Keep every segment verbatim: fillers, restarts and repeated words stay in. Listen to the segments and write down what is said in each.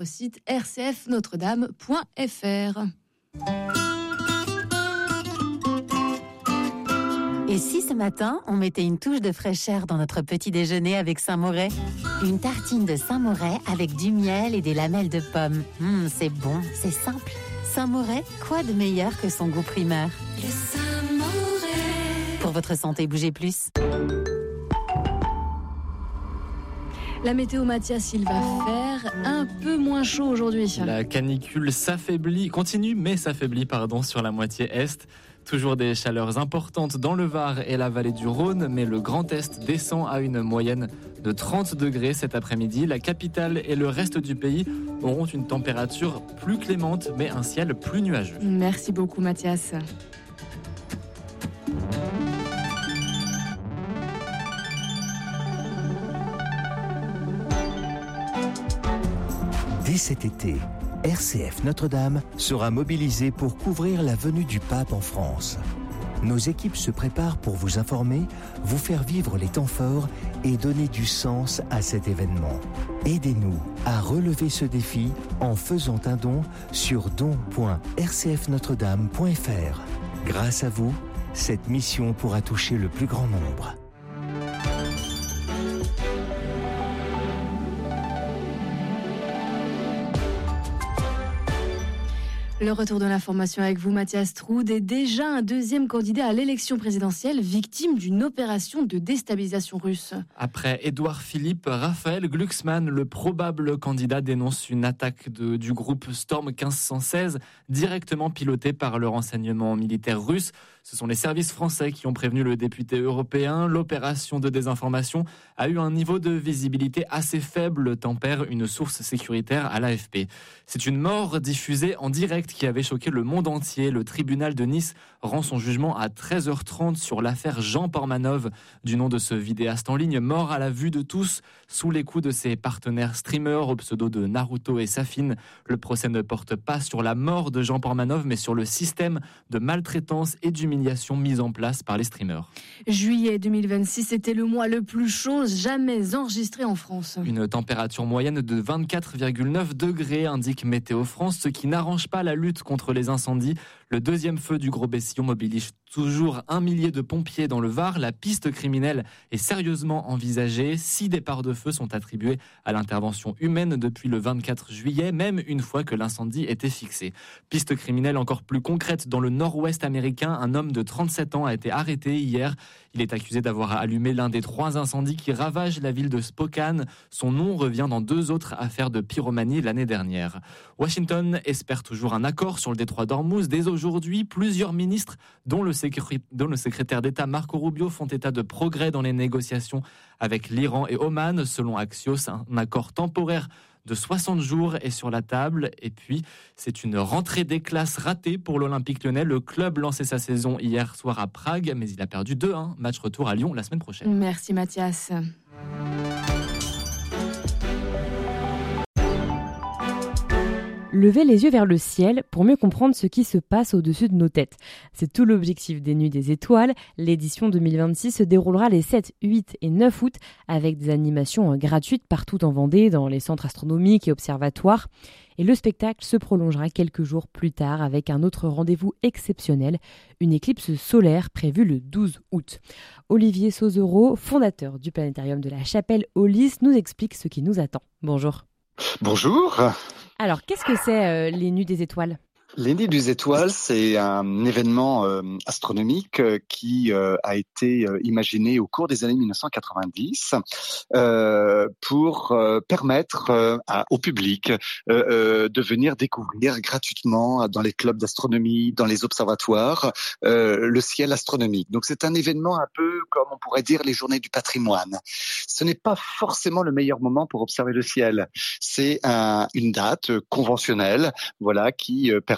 site r c f notre dame point f r. Et si ce matin, on mettait une touche de fraîcheur dans notre petit déjeuner avec Saint-Moret ? Une tartine de Saint-Moret avec du miel et des lamelles de pommes. Mmh, c'est bon, c'est simple. Saint-Moret, quoi de meilleur que son goût primaire ? Le Saint-Moret. Pour votre santé, bougez plus. La météo, Mathias, il va faire un peu moins chaud aujourd'hui. La canicule s'affaiblit, continue, mais s'affaiblit, pardon, sur la moitié est. Toujours des chaleurs importantes dans le Var et la vallée du Rhône, mais le Grand Est descend à une moyenne de trente degrés cet après-midi. La capitale et le reste du pays auront une température plus clémente, mais un ciel plus nuageux. Merci beaucoup, Mathias. Dès cet été, R C F Notre-Dame sera mobilisée pour couvrir la venue du pape en France. Nos équipes se préparent pour vous informer, vous faire vivre les temps forts et donner du sens à cet événement. Aidez-nous à relever ce défi en faisant un don sur don point r c f notre dame point f r. Grâce à vous, cette mission pourra toucher le plus grand nombre. Le retour de l'information avec vous, Mathias Troud, est déjà un deuxième candidat à l'élection présidentielle victime d'une opération de déstabilisation russe. Après Édouard Philippe, Raphaël Glucksmann, le probable candidat, dénonce une attaque de, du groupe Storm quinze cent seize, directement piloté par le renseignement militaire russe. Ce sont les services français qui ont prévenu le député européen. L'opération de désinformation a eu un niveau de visibilité assez faible, tempère une source sécuritaire à l'A F P. C'est une mort diffusée en direct qui avait choqué le monde entier. Le tribunal de Nice rend son jugement à treize heures trente sur l'affaire Jean Pormanov, du nom de ce vidéaste en ligne, mort à la vue de tous, sous les coups de ses partenaires streamers au pseudo de Naruto et Safin. Le procès ne porte pas sur la mort de Jean Pormanov, mais sur le système de maltraitance et d'humiliation mis en place par les streamers. Juillet deux mille vingt-six était le mois le plus chaud jamais enregistré en France. Une température moyenne de vingt-quatre virgule neuf degrés, indique Météo France, ce qui n'arrange pas la lutte contre les incendies. Le deuxième feu du Gros Bessillon mobilise toujours un millier de pompiers dans le Var. La piste criminelle est sérieusement envisagée. Six départs de feu sont attribués à l'intervention humaine depuis le vingt-quatre juillet, même une fois que l'incendie était fixé. Piste criminelle encore plus concrète dans le nord-ouest américain. Un homme de trente-sept ans a été arrêté hier. Il est accusé d'avoir allumé l'un des trois incendies qui ravagent la ville de Spokane. Son nom revient dans deux autres affaires de pyromanie l'année dernière. Washington espère toujours un accord sur le détroit d'Ormuz. Dès aujourd'hui, plusieurs ministres, dont le, sécur... dont le secrétaire d'État Marco Rubio, font état de progrès dans les négociations avec l'Iran et Oman. Selon Axios, un accord temporaire de soixante jours est sur la table. Et puis, c'est une rentrée des classes ratée pour l'Olympique Lyonnais. Le club lançait sa saison hier soir à Prague, mais il a perdu deux un. Match retour à Lyon la semaine prochaine. Merci Mathias. Levez les yeux vers le ciel pour mieux comprendre ce qui se passe au-dessus de nos têtes. C'est tout l'objectif des Nuits des Étoiles. L'édition deux mille vingt-six se déroulera les sept, huit et neuf août avec des animations gratuites partout en Vendée, dans les centres astronomiques et observatoires. Et le spectacle se prolongera quelques jours plus tard avec un autre rendez-vous exceptionnel, une éclipse solaire prévue le douze août. Olivier Sauzereau, fondateur du planétarium de la Chapelle au Lys, nous explique ce qui nous attend. Bonjour. Bonjour. Alors, qu'est-ce que c'est euh, les Nuits des Étoiles ? Les Nuits des Étoiles, c'est un événement euh, astronomique euh, qui euh, a été euh, imaginé au cours des années dix-neuf cent quatre-vingt-dix euh, pour euh, permettre euh, à, au public euh, euh, de venir découvrir gratuitement dans les clubs d'astronomie, dans les observatoires, euh, le ciel astronomique. Donc c'est un événement un peu comme on pourrait dire les Journées du patrimoine. Ce n'est pas forcément le meilleur moment pour observer le ciel. C'est un, une date conventionnelle, voilà, qui euh, permet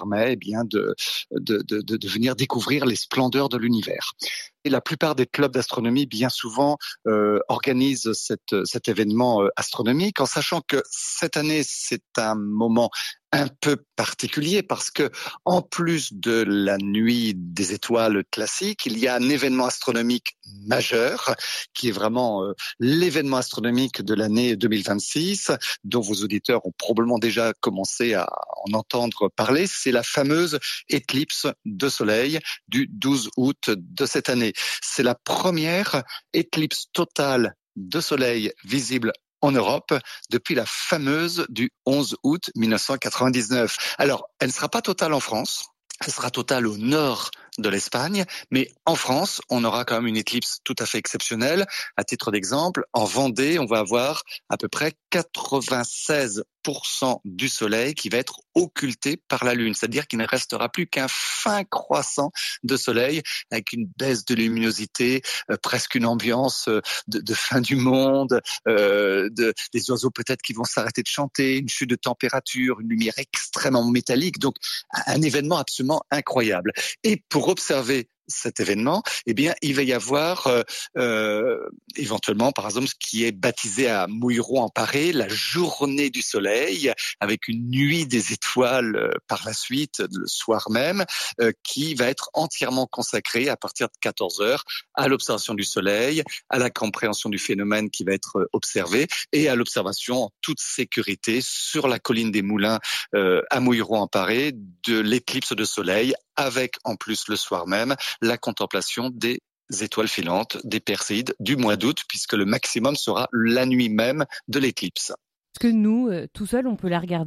permet eh bien de, de, de, de, de venir découvrir les splendeurs de l'univers. Et la plupart des clubs d'astronomie, bien souvent, euh, organisent cette, cet événement euh, astronomique, en sachant que cette année, c'est un moment un peu particulier parce que, en plus de la nuit des étoiles classique, il y a un événement astronomique majeur qui est vraiment euh, l'événement astronomique de l'année deux mille vingt-six, dont vos auditeurs ont probablement déjà commencé à en entendre parler. C'est la fameuse éclipse de soleil du douze août de cette année. C'est la première éclipse totale de soleil visible en Europe depuis la fameuse du onze août mille neuf cent quatre-vingt-dix-neuf. Alors, elle ne sera pas totale en France, elle sera totale au nord de l'Espagne, mais en France, on aura quand même une éclipse tout à fait exceptionnelle. À titre d'exemple, en Vendée, on va avoir à peu près quatre-vingt-seize pour cent du soleil qui va être occulté par la Lune, c'est-à-dire qu'il ne restera plus qu'un fin croissant de soleil avec une baisse de luminosité, euh, presque une ambiance euh, de, de fin du monde, euh, de, des oiseaux peut-être qui vont s'arrêter de chanter, une chute de température, une lumière extrêmement métallique, donc un événement absolument incroyable. Et pour observer cet événement, eh bien, il va y avoir euh, euh, éventuellement, par exemple, ce qui est baptisé à Mouilleron-en-Paré, la journée du soleil, avec une nuit des étoiles euh, par la suite, le soir même, euh, qui va être entièrement consacrée à partir de quatorze heures à l'observation du soleil, à la compréhension du phénomène qui va être observé et à l'observation en toute sécurité sur la colline des Moulins euh, à Mouilleron-en-Paré de l'éclipse de soleil, avec en plus le soir même la contemplation des étoiles filantes, des Perséides du mois d'août, puisque le maximum sera la nuit même de l'éclipse. Est-ce que nous, euh, tout seuls, on peut la regarder ?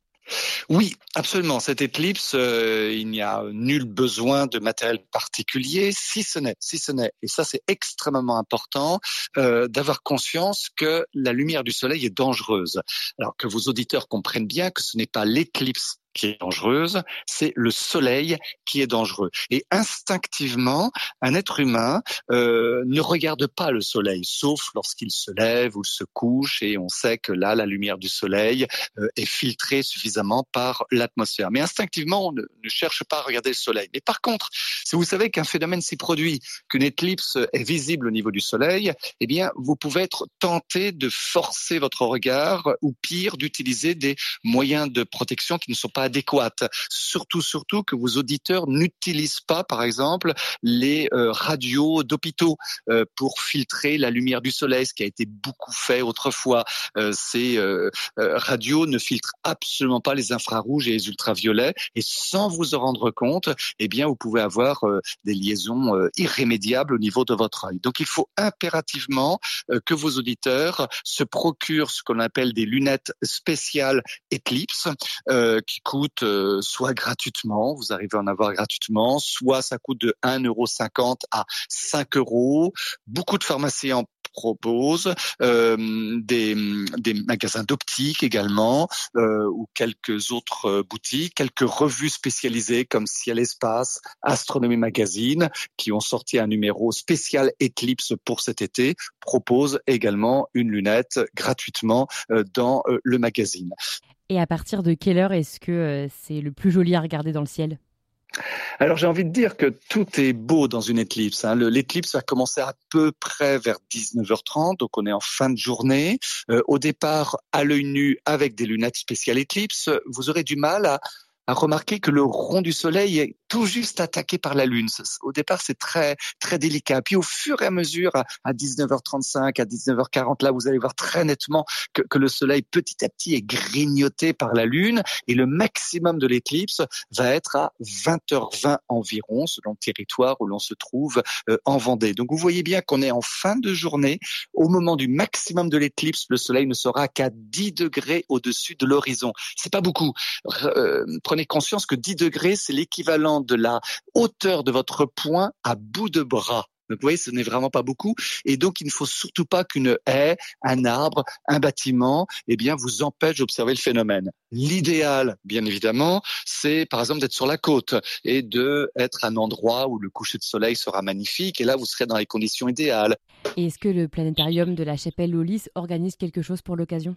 Oui, absolument. Cette éclipse, euh, il n'y a nul besoin de matériel particulier, si ce n'est, si ce n'est, et ça c'est extrêmement important, euh, d'avoir conscience que la lumière du soleil est dangereuse. Alors que vos auditeurs comprennent bien que ce n'est pas l'éclipse qui est dangereuse, c'est le soleil qui est dangereux. Et instinctivement, un être humain euh, ne regarde pas le soleil, sauf lorsqu'il se lève ou se couche, et on sait que là, la lumière du soleil euh, est filtrée suffisamment par l'atmosphère. Mais instinctivement, on ne, ne cherche pas à regarder le soleil. Mais par contre, si vous savez qu'un phénomène s'y produit, qu'une éclipse est visible au niveau du soleil, eh bien, vous pouvez être tenté de forcer votre regard, ou pire, d'utiliser des moyens de protection qui ne sont pas adéquate. Surtout, surtout que vos auditeurs n'utilisent pas, par exemple, les euh, radios d'hôpitaux euh, pour filtrer la lumière du soleil, ce qui a été beaucoup fait autrefois. Euh, ces euh, euh, radios ne filtrent absolument pas les infrarouges et les ultraviolets, et sans vous en rendre compte, eh bien, vous pouvez avoir euh, des liaisons euh, irrémédiables au niveau de votre œil. Donc, il faut impérativement euh, que vos auditeurs se procurent ce qu'on appelle des lunettes spéciales Eclipse, euh, qui coûtent euh, soit gratuitement, vous arrivez à en avoir gratuitement, soit ça coûte de un euro cinquante à cinq euros. Beaucoup de pharmacies en proposent, euh, des, des magasins d'optique également, euh, ou quelques autres euh, boutiques, quelques revues spécialisées comme Ciel Espace, Astronomie Magazine, qui ont sorti un numéro spécial Eclipse pour cet été, proposent également une lunette gratuitement euh, dans euh, le magazine. Et à partir de quelle heure est-ce que euh, c'est le plus joli à regarder dans le ciel ? Alors j'ai envie de dire que tout est beau dans une éclipse. Hein. Le, l'éclipse va commencer à peu près vers dix-neuf heures trente, donc on est en fin de journée. Euh, au départ, à l'œil nu, avec des lunettes spéciales éclipse, vous aurez du mal à à remarquer que le rond du soleil est tout juste attaqué par la lune. Au départ, c'est très très délicat. Puis au fur et à mesure, à dix-neuf heures trente-cinq, à dix-neuf heures quarante, là, vous allez voir très nettement que, que le soleil, petit à petit, est grignoté par la lune. Et le maximum de l'éclipse va être à vingt heures vingt environ, selon le territoire où l'on se trouve euh, en Vendée. Donc, vous voyez bien qu'on est en fin de journée. Au moment du maximum de l'éclipse, le soleil ne sera qu'à dix degrés au-dessus de l'horizon. C'est pas beaucoup. Euh, Prenez conscience que dix degrés, c'est l'équivalent de la hauteur de votre poing à bout de bras. Donc, vous voyez, ce n'est vraiment pas beaucoup. Et donc, il ne faut surtout pas qu'une haie, un arbre, un bâtiment, eh bien, vous empêche d'observer le phénomène. L'idéal, bien évidemment, c'est, par exemple, d'être sur la côte et d'être à un endroit où le coucher de soleil sera magnifique. Et là, vous serez dans les conditions idéales. Et est-ce que le planétarium de la Chapelle-aux-Lys organise quelque chose pour l'occasion ?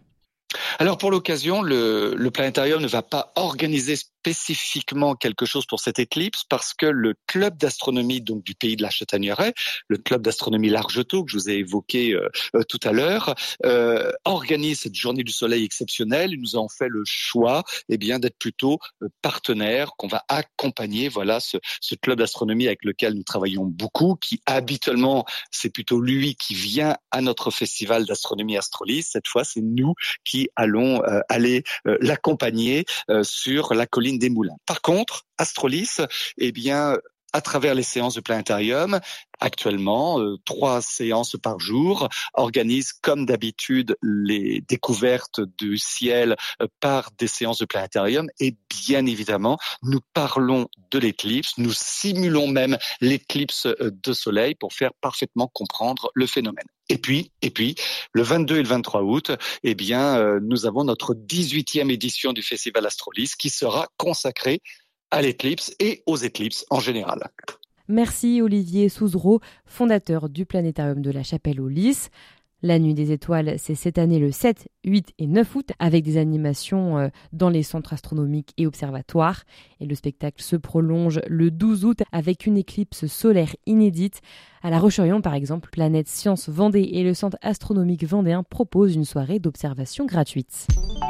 Alors pour l'occasion, le, le planétarium ne va pas organiser spécifiquement quelque chose pour cette éclipse parce que le club d'astronomie donc du pays de la Chataignerraie, le club d'astronomie Largetot que je vous ai évoqué euh, euh, tout à l'heure, euh, organise cette journée du soleil exceptionnelle. Nous avons fait le choix eh bien d'être plutôt euh, partenaire, qu'on va accompagner voilà ce, ce club d'astronomie avec lequel nous travaillons beaucoup, qui habituellement c'est plutôt lui qui vient à notre festival d'astronomie Astrolys. Cette fois c'est nous qui allons euh, aller euh, l'accompagner euh, sur la colline des Moulins. Par contre, Astrolys, eh bien, à travers les séances de planétarium, actuellement, euh, trois séances par jour, organise comme d'habitude les découvertes du ciel euh, par des séances de planétarium et bien évidemment, nous parlons de l'éclipse, nous simulons même l'éclipse de soleil pour faire parfaitement comprendre le phénomène. Et puis, et puis, le vingt-deux et le vingt-trois août, eh bien, euh, nous avons notre dix-huitième édition du Festival Astrolys qui sera consacrée à l'éclipse et aux éclipses en général. Merci Olivier Souzereau, fondateur du Planétarium de la Chapelle aux Lys. La Nuit des Étoiles, c'est cette année le sept, huit et neuf août avec des animations dans les centres astronomiques et observatoires. Et le spectacle se prolonge le douze août avec une éclipse solaire inédite. À La Roche-sur-Yon, par exemple, Planète Science Vendée et le Centre astronomique vendéen proposent une soirée d'observation gratuite.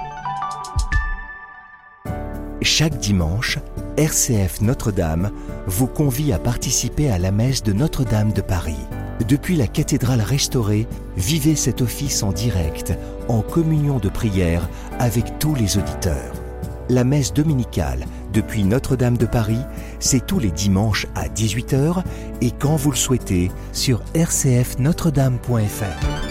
Chaque dimanche, R C F Notre-Dame vous convie à participer à la messe de Notre-Dame de Paris. Depuis la cathédrale restaurée, vivez cet office en direct, en communion de prière avec tous les auditeurs. La messe dominicale depuis Notre-Dame de Paris, c'est tous les dimanches à dix-huit heures et quand vous le souhaitez sur r c f notre dame point f r.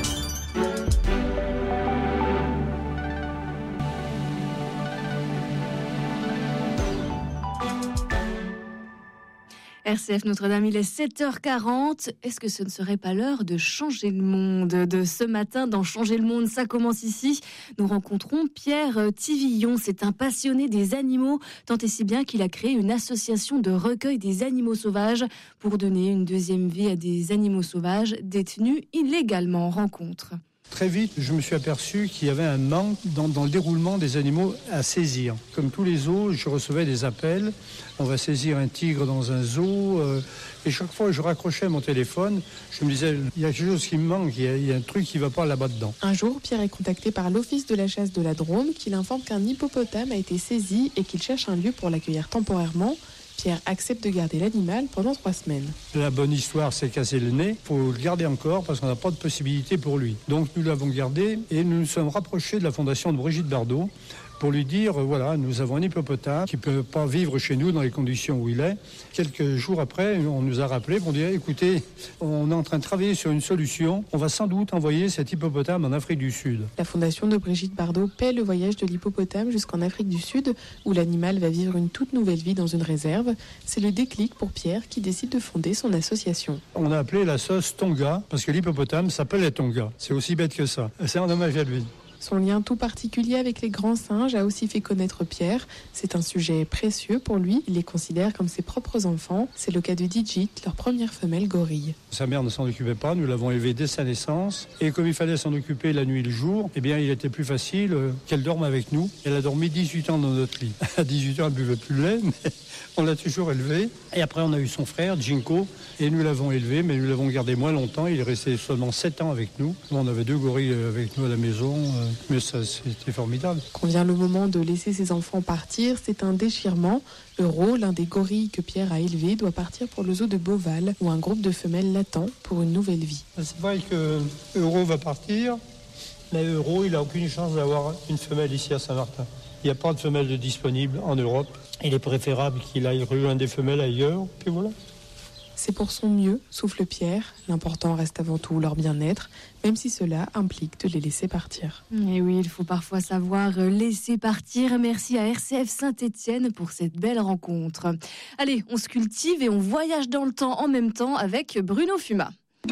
R C F Notre-Dame, il est sept heures quarante. Est-ce que ce ne serait pas l'heure de changer le monde ? De ce matin, dans Changer le monde, ça commence ici. Nous rencontrons Pierre Tivillon. C'est un passionné des animaux, tant et si bien qu'il a créé une association de recueil des animaux sauvages pour donner une deuxième vie à des animaux sauvages détenus illégalement. Rencontre. Très vite, je me suis aperçu qu'il y avait un manque dans, dans le déroulement des animaux à saisir. Comme tous les zoos, je recevais des appels. On va saisir un tigre dans un zoo. Euh, et chaque fois que je raccrochais mon téléphone, je me disais, il y a quelque chose qui me manque, il y a, il y a un truc qui ne va pas là-bas dedans. Un jour, Pierre est contacté par l'Office de la chasse de la Drôme qui l'informe qu'un hippopotame a été saisi et qu'il cherche un lieu pour l'accueillir temporairement. Pierre accepte de garder l'animal pendant trois semaines. La bonne histoire, c'est casser le nez. Il faut le garder encore parce qu'on n'a pas de possibilité pour lui. Donc nous l'avons gardé et nous nous sommes rapprochés de la fondation de Brigitte Bardot pour lui dire, voilà, nous avons un hippopotame qui ne peut pas vivre chez nous dans les conditions où il est. Quelques jours après, on nous a rappelé pour dire, écoutez, on est en train de travailler sur une solution. On va sans doute envoyer cet hippopotame en Afrique du Sud. La fondation de Brigitte Bardot paie le voyage de l'hippopotame jusqu'en Afrique du Sud, où l'animal va vivre une toute nouvelle vie dans une réserve. C'est le déclic pour Pierre qui décide de fonder son association. On a appelé la sauce Tonga, parce que l'hippopotame s'appelait Tonga. C'est aussi bête que ça. C'est un hommage à lui. Son lien tout particulier avec les grands singes a aussi fait connaître Pierre. C'est un sujet précieux pour lui. Il les considère comme ses propres enfants. C'est le cas de Digit, leur première femelle gorille. Sa mère ne s'en occupait pas. Nous l'avons élevée dès sa naissance. Et comme il fallait s'en occuper la nuit et le jour, eh bien, il était plus facile qu'elle dorme avec nous. Elle a dormi dix-huit ans dans notre lit. À dix-huit ans, elle ne buvait plus le lait, mais on l'a toujours élevée. Et après, on a eu son frère, Jinko, et nous l'avons élevé, mais nous l'avons gardé moins longtemps. Il est resté seulement sept ans avec nous. On avait deux gorilles avec nous à la maison. Mais ça, c'était formidable. Quand vient le moment de laisser ses enfants partir, c'est un déchirement. Euro, l'un des gorilles que Pierre a élevé, doit partir pour le zoo de Beauval, où un groupe de femelles l'attend pour une nouvelle vie. C'est vrai que Euro va partir, mais Euro, il n'a aucune chance d'avoir une femelle ici à Saint-Martin. Il n'y a pas de femelle de disponible en Europe. Il est préférable qu'il aille rejoindre des femelles ailleurs, puis voilà. C'est pour son mieux, souffle Pierre. L'important reste avant tout leur bien-être, même si cela implique de les laisser partir. Et oui, il faut parfois savoir laisser partir. Merci à R C F Saint-Étienne pour cette belle rencontre. Allez, on se cultive et on voyage dans le temps en même temps avec Bruno Fuma.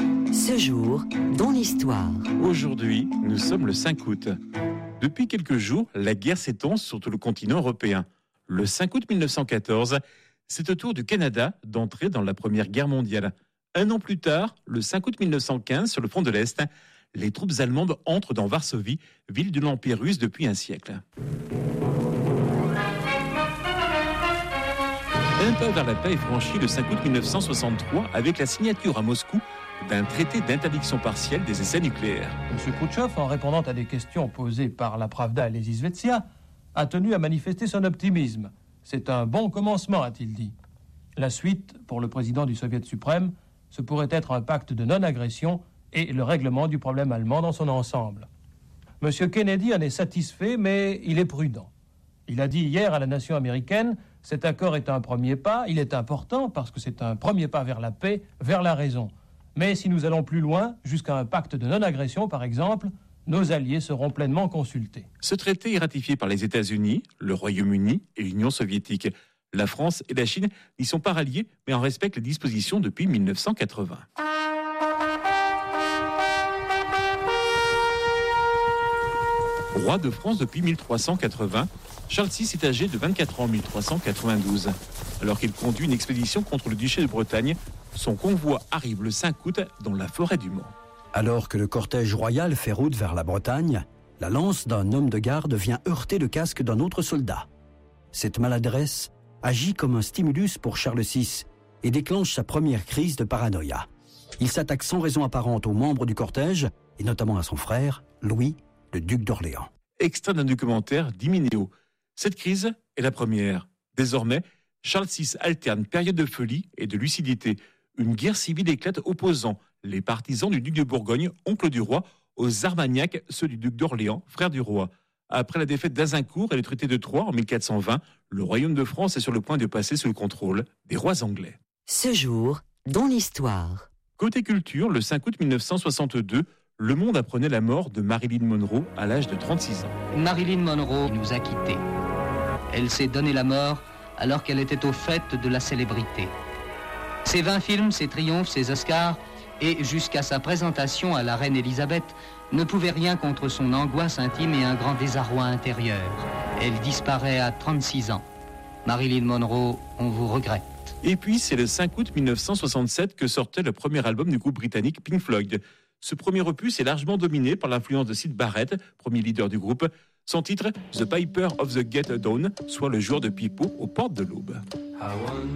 Ce jour, dans l'histoire. Aujourd'hui, nous sommes le cinq août. Depuis quelques jours, la guerre s'étend sur tout le continent européen. Le cinq août mille neuf cent quatorze, c'est au tour du Canada d'entrer dans la Première Guerre mondiale. Un an plus tard, le cinq août mille neuf cent quinze, sur le front de l'Est, les troupes allemandes entrent dans Varsovie, ville de l'Empire russe depuis un siècle. Un pas vers la paix est franchi le cinq août mille neuf cent soixante-trois avec la signature à Moscou d'un traité d'interdiction partielle des essais nucléaires. M. Khrouchtchev, en répondant à des questions posées par la Pravda et les Izvestia, a tenu à manifester son optimisme. C'est un bon commencement, a-t-il dit. La suite, pour le président du Soviet suprême, ce pourrait être un pacte de non-agression et le règlement du problème allemand dans son ensemble. M. Kennedy en est satisfait, mais il est prudent. Il a dit hier à la nation américaine, cet accord est un premier pas, il est important parce que c'est un premier pas vers la paix, vers la raison. Mais si nous allons plus loin, jusqu'à un pacte de non-agression par exemple, nos alliés seront pleinement consultés. Ce traité est ratifié par les États-Unis, le Royaume-Uni et l'Union soviétique. La France et la Chine n'y sont pas ralliés, mais en respectent les dispositions depuis mille neuf cent quatre-vingts. Roi de France depuis mille trois cent quatre-vingts, Charles six est âgé de vingt-quatre ans en mille trois cent quatre-vingt-douze. Alors qu'il conduit une expédition contre le duché de Bretagne, son convoi arrive le cinq août dans la forêt du Mans. Alors que le cortège royal fait route vers la Bretagne, la lance d'un homme de garde vient heurter le casque d'un autre soldat. Cette maladresse agit comme un stimulus pour Charles six et déclenche sa première crise de paranoïa. Il s'attaque sans raison apparente aux membres du cortège, et notamment à son frère, Louis, le duc d'Orléans. Extrait d'un documentaire d'Imineo. Cette crise est la première. Désormais, Charles six alterne période de folie et de lucidité. Une guerre civile éclate opposant les partisans du duc de Bourgogne, oncle du roi, aux Armagnacs, ceux du duc d'Orléans, frère du roi. Après la défaite d'Azincourt et le traité de Troyes en mille quatre cent vingt, le royaume de France est sur le point de passer sous le contrôle des rois anglais. Ce jour, dans l'histoire. Côté culture, le cinq août mille neuf cent soixante-deux, le monde apprenait la mort de Marilyn Monroe à l'âge de trente-six ans. Marilyn Monroe nous a quittés. Elle s'est donné la mort alors qu'elle était au fait de la célébrité. Ses vingt films, ses triomphes, ses Oscars, et jusqu'à sa présentation à la reine Elisabeth, ne pouvaient rien contre son angoisse intime et un grand désarroi intérieur. Elle disparaît à trente-six ans. Marilyn Monroe, on vous regrette. Et puis, c'est le cinq août mille neuf cent soixante-sept que sortait le premier album du groupe britannique Pink Floyd. Ce premier opus est largement dominé par l'influence de Syd Barrett, premier leader du groupe. Son titre, The Piper of the Gate Dawn, soit le joueur de pipeau aux portes de l'aube.